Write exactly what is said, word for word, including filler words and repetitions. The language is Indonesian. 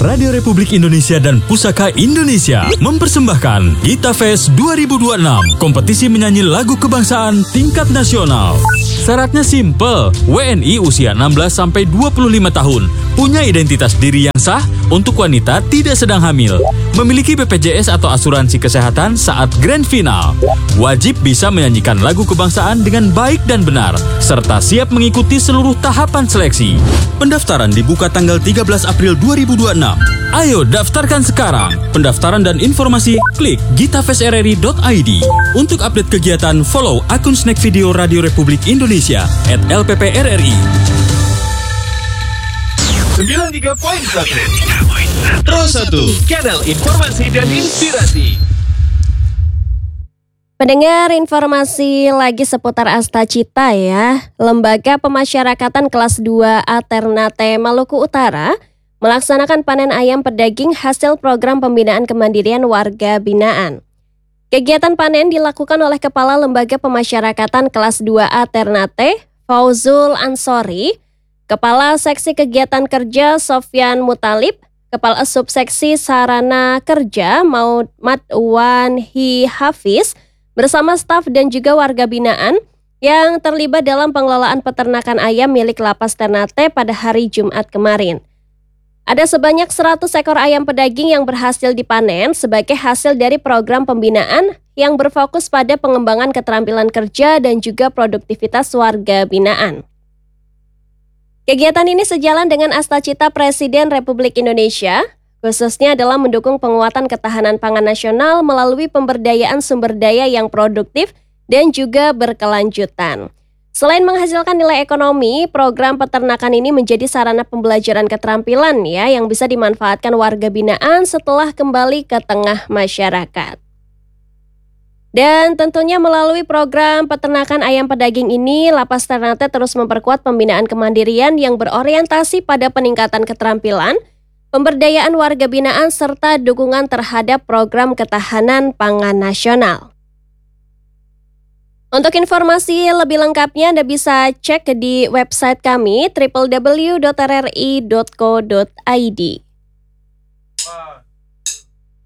Radio Republik Indonesia dan Pusaka Indonesia mempersembahkan Gita Fest dua ribu dua puluh enam, kompetisi menyanyi lagu kebangsaan tingkat nasional. Syaratnya simple, W N I usia enam belas sampai dua puluh lima tahun, punya identitas diri yang sah, untuk wanita tidak sedang hamil, memiliki B P J S atau asuransi kesehatan saat grand final, wajib bisa menyanyikan lagu kebangsaan dengan baik dan benar, serta siap mengikuti seluruh tahapan seleksi. Pendaftaran dibuka tanggal tiga belas April dua ribu dua puluh enam. Ayo daftarkan sekarang. Pendaftaran dan informasi klik gitafestrri dot i d. Untuk update kegiatan, follow akun Snack Video Radio Republik Indonesia at L P P R R I. sembilan puluh tiga koma satu Terus satu Channel Informasi dan Inspirasi. Pendengar, informasi lagi seputar Astacita ya. Lembaga Pemasyarakatan Kelas dua A Ternate Maluku Utara melaksanakan panen ayam pedaging hasil program pembinaan kemandirian warga binaan. Kegiatan panen dilakukan oleh Kepala Lembaga Pemasyarakatan Kelas dua A Ternate, Fauzul Ansori, Kepala Seksi Kegiatan Kerja Sofyan Mutalib, Kepala Subseksi Sarana Kerja Maud Wanhi Hafiz, bersama staf dan juga warga binaan yang terlibat dalam pengelolaan peternakan ayam milik Lapas Ternate pada hari Jumat kemarin. Ada sebanyak seratus ekor ayam pedaging yang berhasil dipanen sebagai hasil dari program pembinaan yang berfokus pada pengembangan keterampilan kerja dan juga produktivitas warga binaan. Kegiatan ini sejalan dengan Astacita Presiden Republik Indonesia, khususnya dalam mendukung penguatan ketahanan pangan nasional melalui pemberdayaan sumber daya yang produktif dan juga berkelanjutan. Selain menghasilkan nilai ekonomi, program peternakan ini menjadi sarana pembelajaran keterampilan ya yang bisa dimanfaatkan warga binaan setelah kembali ke tengah masyarakat. Dan tentunya melalui program peternakan ayam pedaging ini, Lapas Ternate terus memperkuat pembinaan kemandirian yang berorientasi pada peningkatan keterampilan, pemberdayaan warga binaan, serta dukungan terhadap program ketahanan pangan nasional. Untuk informasi lebih lengkapnya, Anda bisa cek di website kami w w w dot r r i dot co dot i d.